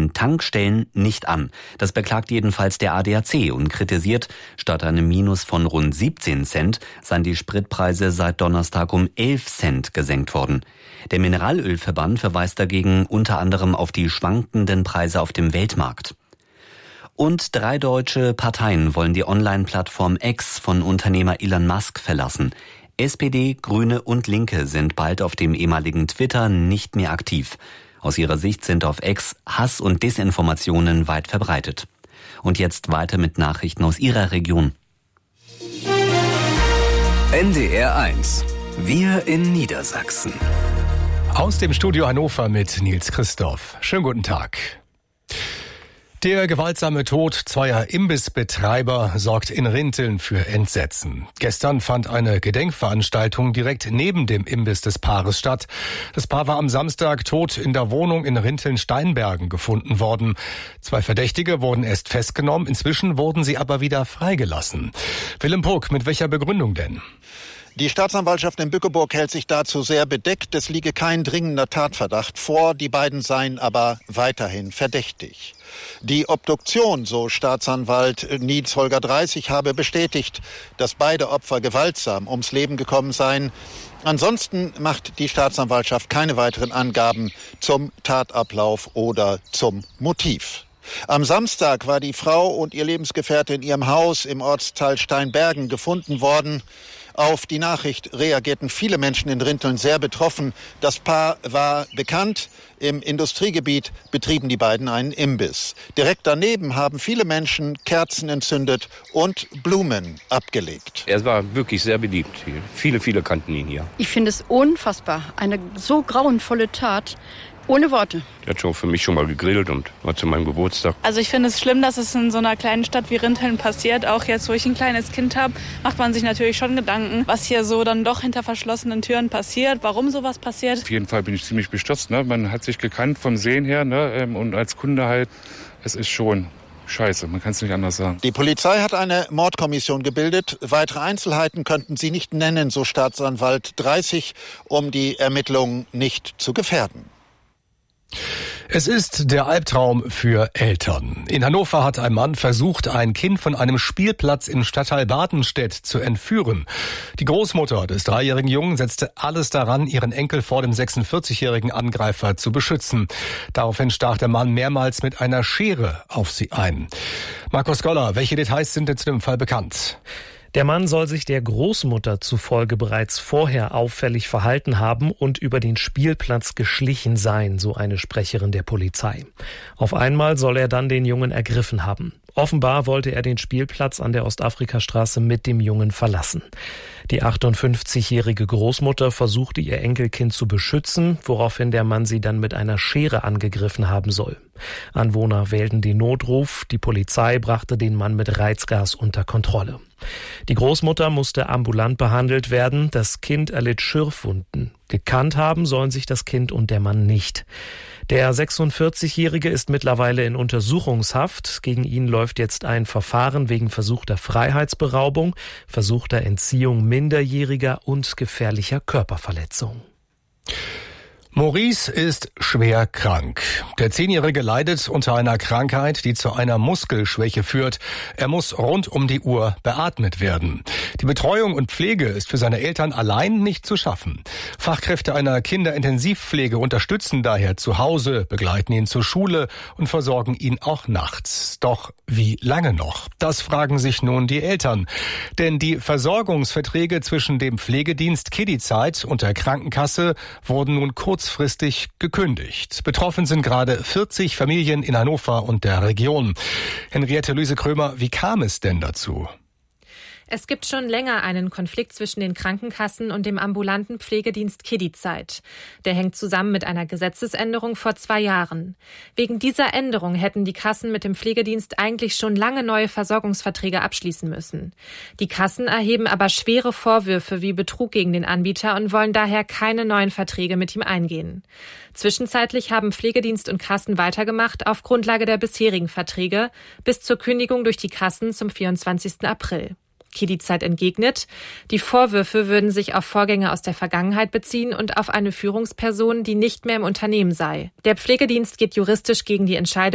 den Tankstellen nicht an. Das beklagt jedenfalls der ADAC und kritisiert, statt einem Minus von rund 17 Cent seien die Spritpreise seit Donnerstag um 11 Cent gesenkt worden. Der Mineralölverband verweist dagegen unter anderem auf die schwankenden Preise auf dem Weltmarkt. Und 3 deutsche Parteien wollen die Online-Plattform X von Unternehmer Elon Musk verlassen. SPD, Grüne und Linke sind bald auf dem ehemaligen Twitter nicht mehr aktiv. Aus ihrer Sicht sind auf X Hass und Desinformationen weit verbreitet. Und jetzt weiter mit Nachrichten aus Ihrer Region. NDR 1. Wir in Niedersachsen. Aus dem Studio Hannover mit Nils Christoph. Schönen guten Tag. Der gewaltsame Tod zweier Imbissbetreiber sorgt in Rinteln für Entsetzen. Gestern fand eine Gedenkveranstaltung direkt neben dem Imbiss des Paares statt. Das Paar war am Samstag tot in der Wohnung in Rinteln-Steinbergen gefunden worden. 2 Verdächtige wurden erst festgenommen, inzwischen wurden sie aber wieder freigelassen. Willem Puck, mit welcher Begründung denn? Die Staatsanwaltschaft in Bückeburg hält sich dazu sehr bedeckt. Es liege kein dringender Tatverdacht vor. Die beiden seien aber weiterhin verdächtig. Die Obduktion, so Staatsanwalt Nietz Holger 30, habe bestätigt, dass beide Opfer gewaltsam ums Leben gekommen seien. Ansonsten macht die Staatsanwaltschaft keine weiteren Angaben zum Tatablauf oder zum Motiv. Am Samstag war die Frau und ihr Lebensgefährte in ihrem Haus im Ortsteil Steinbergen gefunden worden. Auf die Nachricht reagierten viele Menschen in Rinteln sehr betroffen. Das Paar war bekannt. Im Industriegebiet betrieben die beiden einen Imbiss. Direkt daneben haben viele Menschen Kerzen entzündet und Blumen abgelegt. Er war wirklich sehr beliebt hier. Viele kannten ihn hier. Ich finde es unfassbar. Eine so grauenvolle Tat. Ohne Worte. Der hat schon für mich schon mal gegrillt und war zu meinem Geburtstag. Also ich finde es schlimm, dass es in so einer kleinen Stadt wie Rinteln passiert. Auch jetzt, wo ich ein kleines Kind habe, macht man sich natürlich schon Gedanken, was hier so dann doch hinter verschlossenen Türen passiert, warum sowas passiert. Auf jeden Fall bin ich ziemlich bestürzt. Ne? Man hat sich gekannt vom Sehen her, ne? Und als Kunde halt, es ist schon scheiße, man kann es nicht anders sagen. Die Polizei hat eine Mordkommission gebildet. Weitere Einzelheiten könnten sie nicht nennen, so Staatsanwalt 30, um die Ermittlungen nicht zu gefährden. Es ist der Albtraum für Eltern. In Hannover hat ein Mann versucht, ein Kind von einem Spielplatz im Stadtteil Bartenstedt zu entführen. Die Großmutter des 3-jährigen Jungen setzte alles daran, ihren Enkel vor dem 46-jährigen Angreifer zu beschützen. Daraufhin stach der Mann mehrmals mit einer Schere auf sie ein. Markus Goller, welche Details sind denn zu dem Fall bekannt? Der Mann soll sich der Großmutter zufolge bereits vorher auffällig verhalten haben und über den Spielplatz geschlichen sein, so eine Sprecherin der Polizei. Auf einmal soll er dann den Jungen ergriffen haben. Offenbar wollte er den Spielplatz an der Ostafrikastraße mit dem Jungen verlassen. Die 58-jährige Großmutter versuchte ihr Enkelkind zu beschützen, woraufhin der Mann sie dann mit einer Schere angegriffen haben soll. Anwohner wählten den Notruf, die Polizei brachte den Mann mit Reizgas unter Kontrolle. Die Großmutter musste ambulant behandelt werden, das Kind erlitt Schürfwunden. Gekannt haben sollen sich das Kind und der Mann nicht. Der 46-Jährige ist mittlerweile in Untersuchungshaft. Gegen ihn läuft jetzt ein Verfahren wegen versuchter Freiheitsberaubung, versuchter Entziehung Minderjähriger und gefährlicher Körperverletzung. Maurice ist schwer krank. Der 10-Jährige leidet unter einer Krankheit, die zu einer Muskelschwäche führt. Er muss rund um die Uhr beatmet werden. Die Betreuung und Pflege ist für seine Eltern allein nicht zu schaffen. Fachkräfte einer Kinderintensivpflege unterstützen daher zu Hause, begleiten ihn zur Schule und versorgen ihn auch nachts. Doch wie lange noch? Das fragen sich nun die Eltern. Denn die Versorgungsverträge zwischen dem Pflegedienst Kiddiezeit und der Krankenkasse wurden nun kurzfristig gekündigt. Betroffen sind gerade 40 Familien in Hannover und der Region. Henriette Lüse-Krömer, wie kam es denn dazu? Es gibt schon länger einen Konflikt zwischen den Krankenkassen und dem ambulanten Pflegedienst Kiddiezeit. Der hängt zusammen mit einer Gesetzesänderung vor 2 Jahren. Wegen dieser Änderung hätten die Kassen mit dem Pflegedienst eigentlich schon lange neue Versorgungsverträge abschließen müssen. Die Kassen erheben aber schwere Vorwürfe wie Betrug gegen den Anbieter und wollen daher keine neuen Verträge mit ihm eingehen. Zwischenzeitlich haben Pflegedienst und Kassen weitergemacht auf Grundlage der bisherigen Verträge bis zur Kündigung durch die Kassen zum 24. April. Kiddiezeit entgegnet, die Vorwürfe würden sich auf Vorgänge aus der Vergangenheit beziehen und auf eine Führungsperson, die nicht mehr im Unternehmen sei. Der Pflegedienst geht juristisch gegen die Entscheidung